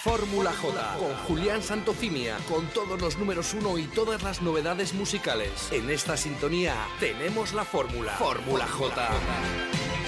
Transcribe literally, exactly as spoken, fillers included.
Fórmula J, con Julián Santofimia, con todos los números uno y todas las novedades musicales. En esta sintonía tenemos la fórmula. Fórmula J.